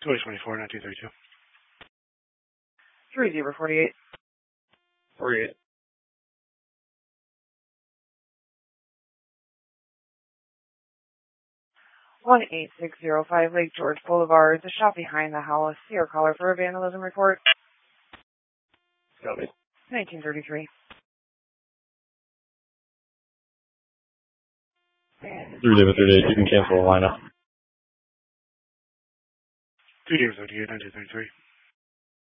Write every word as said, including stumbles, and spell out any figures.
twenty twenty-four, nineteen thirty-two. three zero forty-eight. forty-eight. one eight six zero five Lake George Boulevard, the shop behind the house. Your caller for a vandalism report. Copy. nineteen thirty-three. three David thirty-eight, you can cancel the lineup. two David thirty-eight, nineteen thirty-three.